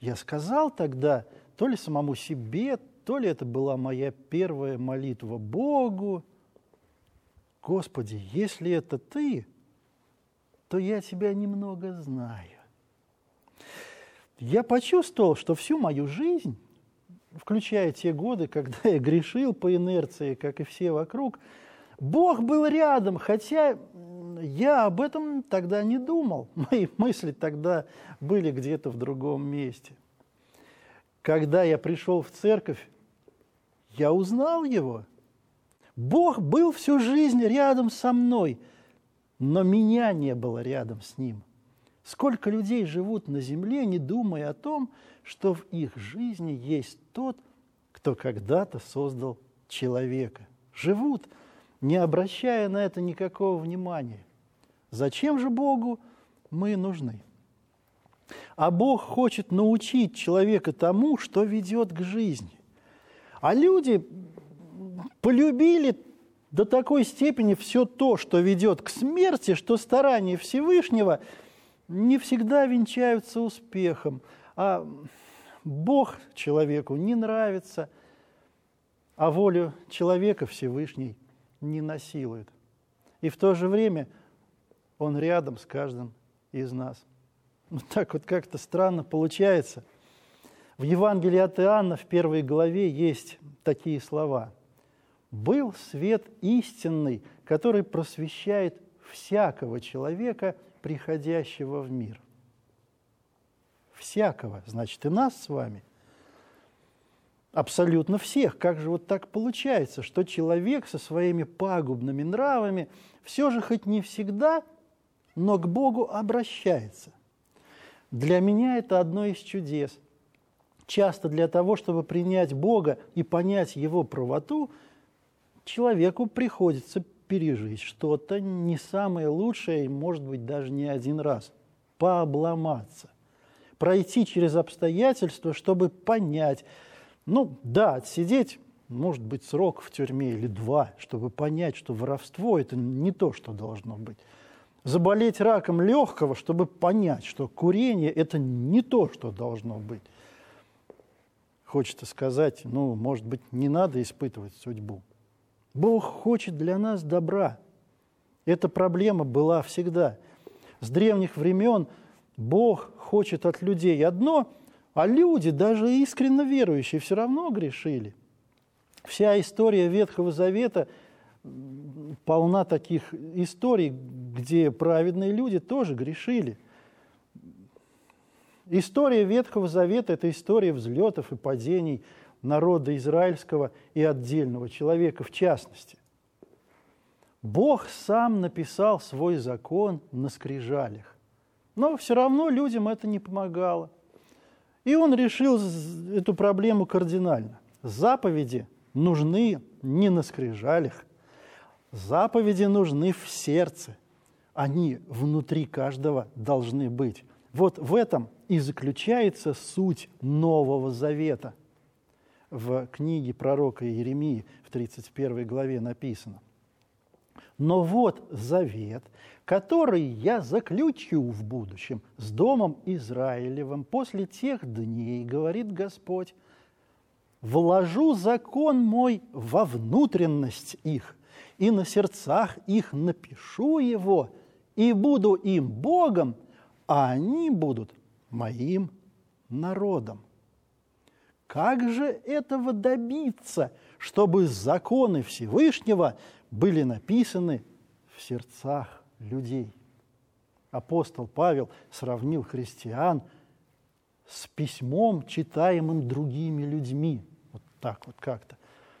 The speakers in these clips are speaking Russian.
я сказал тогда, то ли самому себе, то ли это была моя первая молитва Богу: «Господи, если это Ты, то я Тебя немного знаю». Я почувствовал, что всю мою жизнь, включая те годы, когда я грешил по инерции, как и все вокруг, Бог был рядом, хотя я об этом тогда не думал. Мои мысли тогда были где-то в другом месте. Когда я пришел в церковь, я узнал Его. Бог был всю жизнь рядом со мной, но меня не было рядом с Ним. Сколько людей живут на земле, не думая о том, что в их жизни есть тот, кто когда-то создал человека. Живут, не обращая на это никакого внимания. Зачем же Богу мы нужны? А Бог хочет научить человека тому, что ведет к жизни. А люди полюбили до такой степени все то, что ведет к смерти, что старания Всевышнего не всегда венчаются успехом. А Бог человеку не нравится, а волю человека Всевышний не насилует. И в то же время Он рядом с каждым из нас. Вот так вот как-то странно получается. В Евангелии от Иоанна в 1 главе есть такие слова: «Был свет истинный, который просвещает всякого человека, приходящего в мир». Всякого, значит, и нас с вами. Абсолютно всех. Как же вот так получается, что человек со своими пагубными нравами все же хоть не всегда, но к Богу обращается? Для меня это одно из чудес. Часто для того, чтобы принять Бога и понять Его правоту, человеку приходится пережить что-то не самое лучшее, и, может быть, даже не один раз. Пообломаться. Пройти через обстоятельства, чтобы понять. Отсидеть, может быть, срок в тюрьме или 2, чтобы понять, что воровство – это не то, что должно быть. Заболеть раком легкого, чтобы понять, что курение – это не то, что должно быть. Хочется сказать, может быть, не надо испытывать судьбу. Бог хочет для нас добра. Эта проблема была всегда. С древних времен Бог хочет от людей одно, а люди, даже искренне верующие, все равно грешили. Вся история Ветхого Завета полна таких историй, где праведные люди тоже грешили. История Ветхого Завета – это история взлетов и падений народа израильского и отдельного человека в частности. Бог сам написал свой закон на скрижалях, но все равно людям это не помогало. И Он решил эту проблему кардинально. Заповеди нужны не на скрижалях, заповеди нужны в сердце. Они внутри каждого должны быть. Вот в этом и заключается суть Нового Завета. В книге пророка Иеремии в 31 главе написано: «Но вот завет, который я заключу в будущем с домом Израилевым после тех дней, говорит Господь, вложу закон мой во внутренность их, и на сердцах их напишу его, и буду им Богом, а они будут моим народом». Как же этого добиться, чтобы законы Всевышнего были написаны в сердцах людей? Апостол Павел сравнил христиан с письмом, читаемым другими людьми. Вот так вот как-то.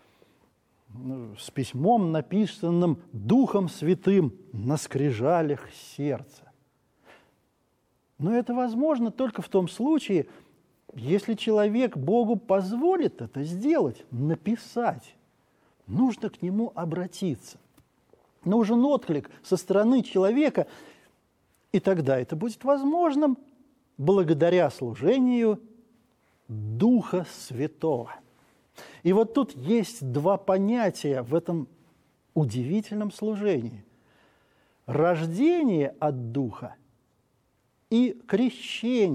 С письмом, написанным Духом Святым на скрижалях сердца. Но это возможно только в том случае, если человек Богу позволит это сделать, написать. Нужно к Нему обратиться. Нужен отклик со стороны человека, и тогда это будет возможным благодаря служению Духа Святого. И вот тут есть два понятия в этом удивительном служении. Рождение от Духа и крещение